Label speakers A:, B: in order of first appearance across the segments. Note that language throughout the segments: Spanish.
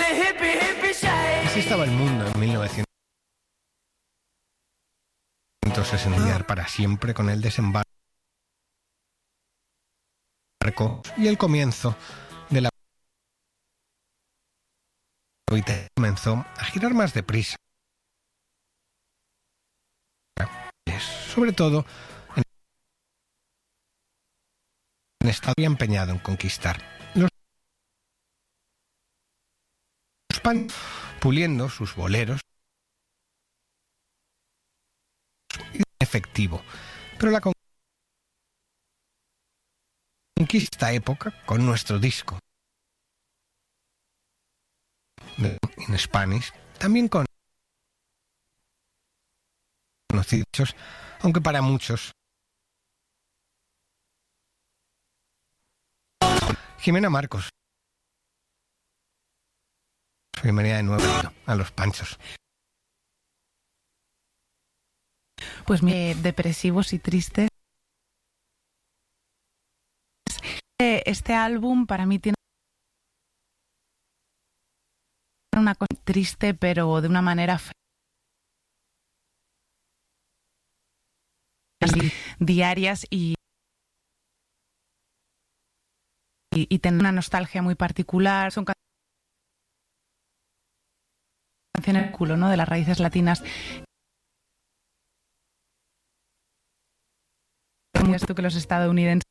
A: Así estaba el mundo en 1960 para siempre con el desembarco y el comienzo de la comenzó a girar más deprisa. Sobre todo en estado empeñado en conquistar los españoles, puliendo sus boleros y efectivo. Pero la conquista época con nuestro disco in Spanish, también con conocidos, aunque para muchos Jimena Marcos. Bienvenida de nuevo a Los Panchos.
B: Pues depresivos y tristes. Este álbum para mí tiene una cosa triste, pero de una manera diarias y tener una nostalgia muy particular. Son canciones culo, ¿no? De las raíces latinas. Esto que los estadounidenses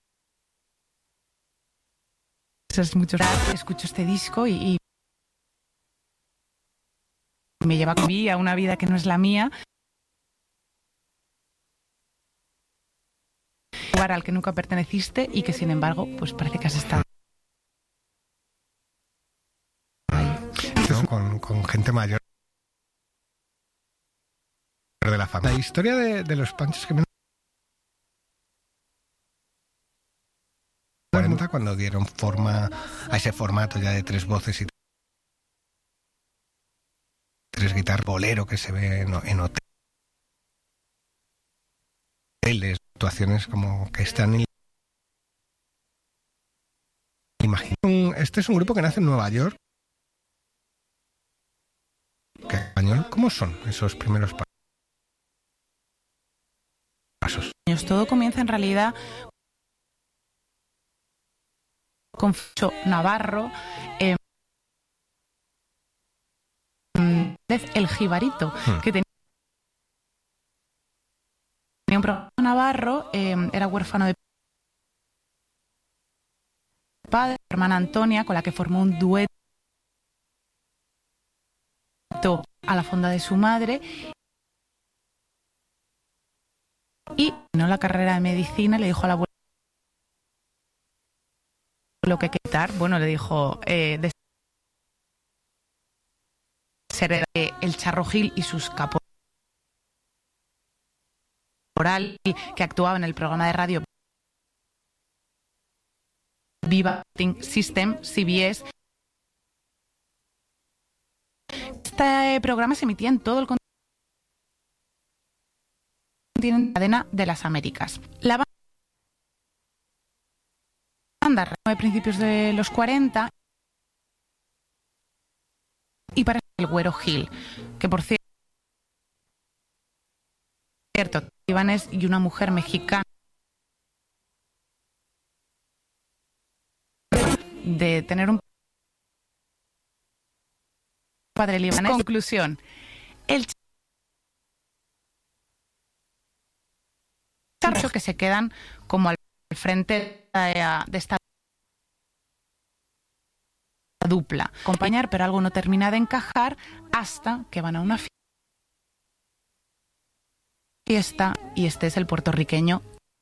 B: muchos escucho este disco y me lleva a una vida que no es la mía, un lugar al que nunca perteneciste y que sin embargo pues parece que has estado
A: con gente mayor de la fama. La historia de Los Panchos que me cuenta cuando dieron forma a ese formato ya de 3 voces y 3 guitarras, bolero que se ve en hoteles, actuaciones como que están en... Imagino, este es un grupo que nace en Nueva York. ¿Cómo son esos primeros pasos?
B: Todo comienza en realidad con Fucho Navarro, el Jibarito, que tenía un programa. Navarro era huérfano de padre, hermana Antonia, con la que formó un dueto a la fonda de su madre, y no la carrera de medicina. Le dijo a la abuela lo que quitar. Bueno, le dijo de ser el Charro Gil y sus caporales, que actuaba en el programa de radio Viva System, CBS. Este programa se emitía en todo el continente, cadena de las Américas. La banda de principios de los 40 y para el Güero Gil, que por cierto libanés y una mujer mexicana de tener un padre libanés. Conclusión: el charro que se quedan como al frente de esta dupla, acompañar, pero algo no termina de encajar hasta que van a una fiesta y este es el puertorriqueño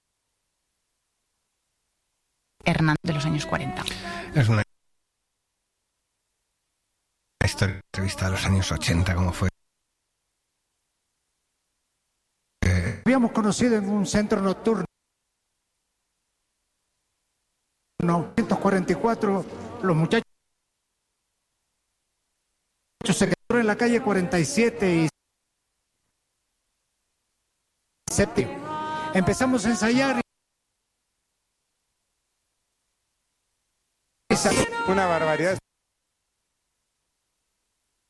B: Hernán de los años 40.
A: Es una historia entrevista de los años 80, como fue.
C: Habíamos conocido en un centro nocturno 1944, los muchachos se quedaron en la calle 47 y séptimo. Empezamos a ensayar.
D: Una barbaridad.